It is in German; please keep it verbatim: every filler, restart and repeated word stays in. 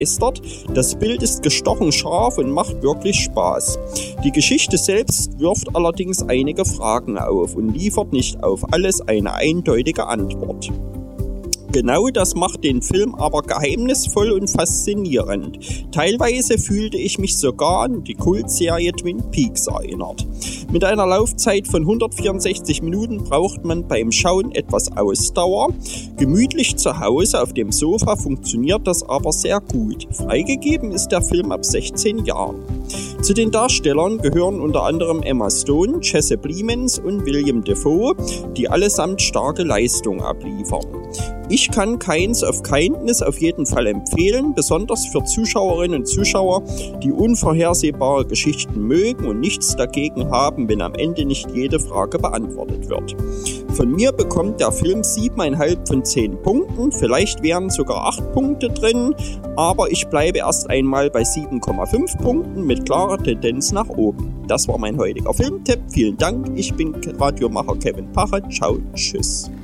begeistert. Das Bild ist gestochen scharf und macht wirklich Spaß. Die Geschichte selbst wirft allerdings einige Fragen auf und liefert nicht auf alles eine eindeutige Antwort. Genau das macht den Film aber geheimnisvoll und faszinierend. Teilweise fühlte ich mich sogar an die Kultserie Twin Peaks erinnert. Mit einer Laufzeit von hundertvierundsechzig Minuten braucht man beim Schauen etwas Ausdauer. Gemütlich zu Hause auf dem Sofa funktioniert das aber sehr gut. Freigegeben ist der Film ab sechzehn Jahren. Zu den Darstellern gehören unter anderem Emma Stone, Jesse Plemons und William Dafoe, die allesamt starke Leistung abliefern. Ich kann Kinds of Kindness auf jeden Fall empfehlen, besonders für Zuschauerinnen und Zuschauer, die unvorhersehbare Geschichten mögen und nichts dagegen haben, wenn am Ende nicht jede Frage beantwortet wird. Von mir bekommt der Film sieben Komma fünf von zehn Punkten, vielleicht wären sogar acht Punkte drin, aber ich bleibe erst einmal bei sieben Komma fünf Punkten mit klarer Tendenz nach oben. Das war mein heutiger Filmtipp. Vielen Dank, ich bin Radiomacher Kevin Pachet. Ciao, tschüss.